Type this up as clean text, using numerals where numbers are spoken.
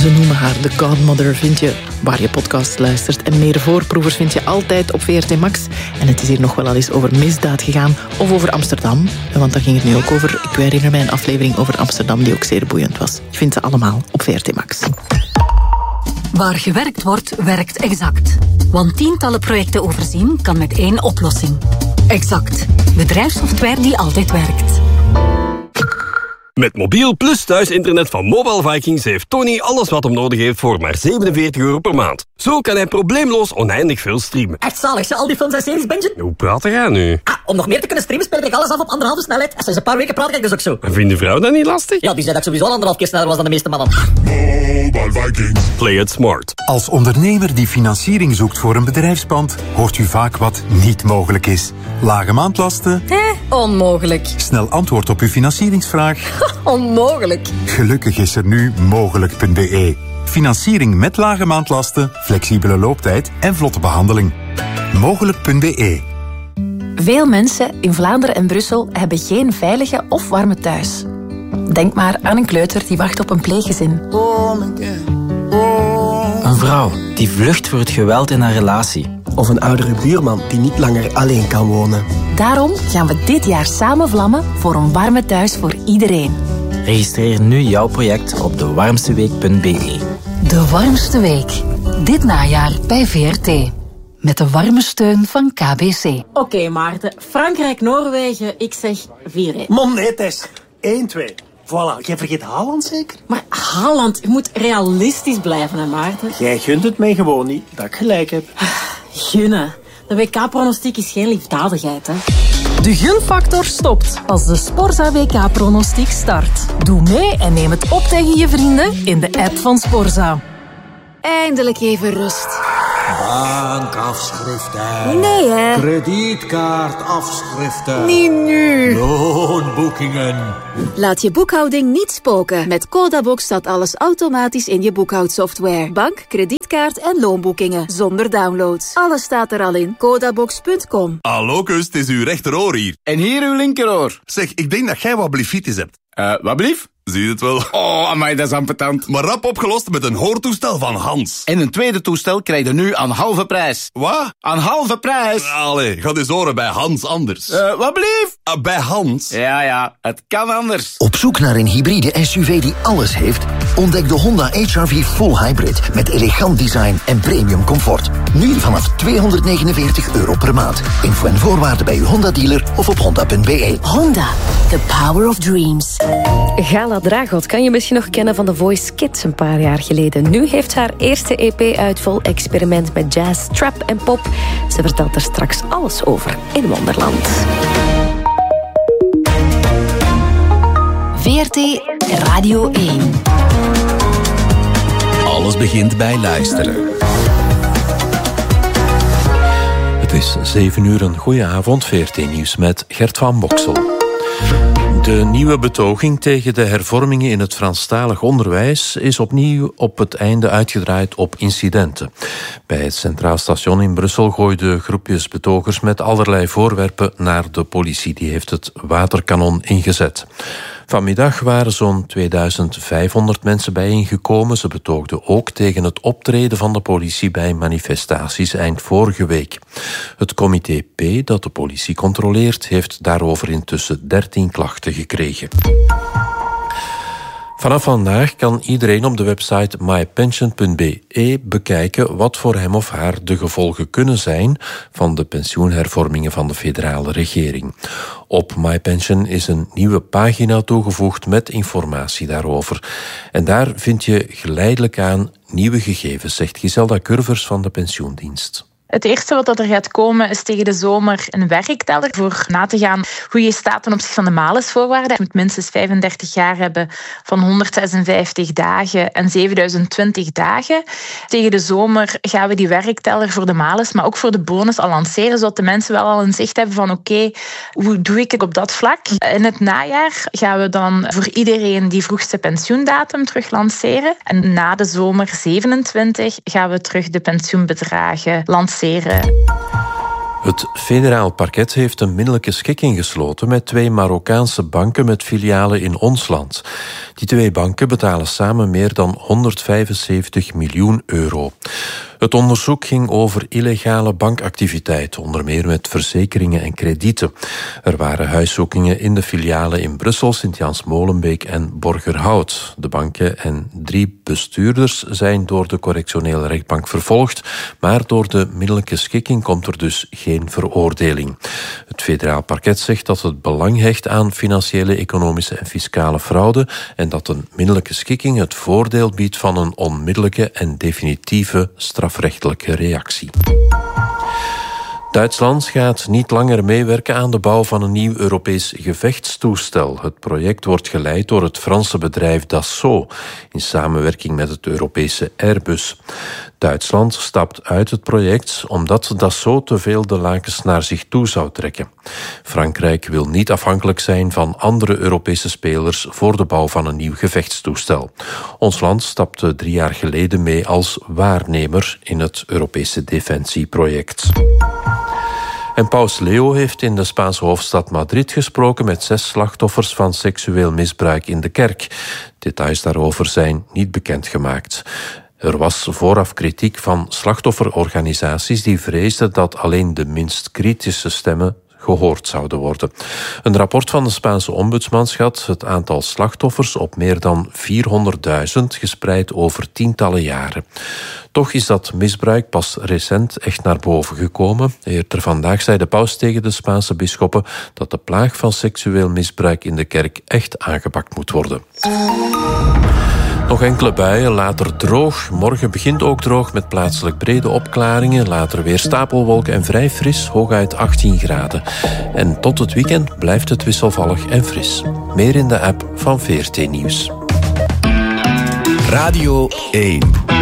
Ze noemen haar de Godmother, vind je waar je podcast luistert. En meer voorproevers vind je altijd op VRT Max. En het is hier nog wel al eens over misdaad gegaan. Of over Amsterdam. Want daar ging het nu ook over. Ik herinner mij een aflevering over Amsterdam die ook zeer boeiend was. Je vindt ze allemaal op VRT Max. Waar gewerkt wordt, werkt Exact. Want tientallen projecten overzien kan met één oplossing. Exact. Bedrijfssoftware die altijd werkt. Met mobiel plus thuisinternet van Mobile Vikings heeft Tony alles wat hem nodig heeft voor maar €47 per maand. Zo kan hij probleemloos oneindig veel streamen. Echt zalig, al die films en series bingen. Hoe praat jij nu? Om nog meer te kunnen streamen speel ik alles af op 1,5 snelheid. Sinds een paar weken praat ik dus ook zo. En vindt de vrouw dat niet lastig? Ja, die zei dat ik sowieso 1,5 keer sneller was dan de meeste mannen. Mobile Vikings. Play it smart. Als ondernemer die financiering zoekt voor een bedrijfspand, hoort u vaak wat niet mogelijk is. Lage maandlasten? Onmogelijk. Snel antwoord op uw financieringsvraag? Onmogelijk. Gelukkig is er nu mogelijk.be. Financiering met lage maandlasten, flexibele looptijd en vlotte behandeling. Mogelijk.be. Veel mensen in Vlaanderen en Brussel hebben geen veilige of warme thuis. Denk maar aan een kleuter die wacht op een pleeggezin. Een vrouw die vlucht voor het geweld in haar relatie. Of een oudere buurman die niet langer alleen kan wonen. Daarom gaan we dit jaar samen vlammen voor een warme thuis voor iedereen. Registreer nu jouw project op dewarmsteweek.be. De warmste week. Dit najaar bij VRT. Met de warme steun van KBC. Oké, Maarten. Frankrijk-Noorwegen, ik zeg 4-1. Mom, nee, Tess. 1-2. Voilà, jij vergeet Haaland zeker? Maar Haaland, je moet realistisch blijven, hè, Maarten? Jij gunt het mij gewoon niet, dat ik gelijk heb. Gunnen. De WK-pronostiek is geen liefdadigheid, hè. De gunfactor stopt als de Sporza WK-pronostiek start. Doe mee en neem het op tegen je vrienden in de app van Sporza. Eindelijk even rust. Bankafschriften. Nee, hè? Kredietkaartafschriften. Niet nu. Loonboekingen. Laat je boekhouding niet spoken. Met Codabox staat alles automatisch in je boekhoudsoftware. Bank, kredietkaart en loonboekingen. Zonder downloads. Alles staat er al in. Codabox.com. Hallo, kus, het is uw rechteroor hier. En hier uw linkeroor. Zeg, ik denk dat jij wat blefitis hebt. Wat blief? Zie je het wel? Oh, amai, dat is ambetant. Maar rap opgelost met een hoortoestel van Hans. En een tweede toestel krijg je nu aan halve prijs. Wat? Aan halve prijs. Allee, ga eens horen bij Hans anders. Wat blief? Bij Hans? Ja, het kan anders. Op zoek naar een hybride SUV die alles heeft? Ontdek de Honda HR-V Full Hybrid met elegant design en premium comfort. Nu vanaf €249 per maand. Info en voorwaarden bij uw Honda-dealer of op honda.be. Honda, the power of dreams. Gala Dragot kan je misschien nog kennen van The Voice Kids een paar jaar geleden. Nu heeft haar eerste EP uit vol experiment met jazz, trap en pop. Ze vertelt er straks alles over in Wonderland. VRT Radio 1. Alles begint bij luisteren. Het is 7 uur, een goeie avond. VRT-nieuws met Gert van Boksel. De nieuwe betoging tegen de hervormingen in het Franstalig onderwijs is opnieuw op het einde uitgedraaid op incidenten. Bij het Centraal Station in Brussel gooiden groepjes betogers met allerlei voorwerpen naar de politie. Die heeft het waterkanon ingezet. Vanmiddag waren zo'n 2500 mensen bijeengekomen. Ze betoogden ook tegen het optreden van de politie bij manifestaties eind vorige week. Het comité P, dat de politie controleert, heeft daarover intussen 13 klachten gekregen. Vanaf vandaag kan iedereen op de website mypension.be bekijken wat voor hem of haar de gevolgen kunnen zijn van de pensioenhervormingen van de federale regering. Op MyPension is een nieuwe pagina toegevoegd met informatie daarover. En daar vind je geleidelijk aan nieuwe gegevens, zegt Giselda Curvers van de pensioendienst. Het eerste wat er gaat komen is tegen de zomer een werkteller voor na te gaan hoe je staat ten opzichte van de malisvoorwaarden. Je moet minstens 35 jaar hebben van 156 dagen en 7020 dagen. Tegen de zomer gaan we die werkteller voor de malis, maar ook voor de bonus al lanceren, zodat de mensen wel al een zicht hebben van oké, hoe doe ik het op dat vlak? In het najaar gaan we dan voor iedereen die vroegste pensioendatum terug lanceren. En na de zomer 27 gaan we terug de pensioenbedragen lanceren. Het federaal parket heeft een middelijke schikking gesloten met 2 Marokkaanse banken met filialen in ons land. Die 2 banken betalen samen meer dan €175 miljoen. Het onderzoek ging over illegale bankactiviteit, onder meer met verzekeringen en kredieten. Er waren huiszoekingen in de filialen in Brussel, Sint-Jans-Molenbeek en Borgerhout. De banken en 3 bestuurders zijn door de correctionele rechtbank vervolgd, maar door de middelijke schikking komt er dus geen veroordeling. Het federaal parket zegt dat het belang hecht aan financiële, economische en fiscale fraude en dat een middelijke schikking het voordeel biedt van een onmiddellijke en definitieve strafrechtelijke reactie. Duitsland gaat niet langer meewerken aan de bouw van een nieuw Europees gevechtstoestel. Het project wordt geleid door het Franse bedrijf Dassault in samenwerking met het Europese Airbus. Duitsland stapt uit het project omdat Dassault te veel de lakens naar zich toe zou trekken. Frankrijk wil niet afhankelijk zijn van andere Europese spelers voor de bouw van een nieuw gevechtstoestel. Ons land stapte 3 jaar geleden mee als waarnemer in het Europese defensieproject. En paus Leo heeft in de Spaanse hoofdstad Madrid gesproken met 6 slachtoffers van seksueel misbruik in de kerk. Details daarover zijn niet bekendgemaakt. Er was vooraf kritiek van slachtofferorganisaties die vreesden dat alleen de minst kritische stemmen gehoord zouden worden. Een rapport van de Spaanse ombudsman schat het aantal slachtoffers op meer dan 400.000, gespreid over tientallen jaren. Toch is dat misbruik pas recent echt naar boven gekomen. Eerder vandaag zei de paus tegen de Spaanse bisschoppen dat de plaag van seksueel misbruik in de kerk echt aangepakt moet worden. Nog enkele buien, later droog. Morgen begint ook droog met plaatselijk brede opklaringen. Later weer stapelwolken en vrij fris, hooguit 18 graden. En tot het weekend blijft het wisselvallig en fris. Meer in de app van VRT Nieuws. Radio 1.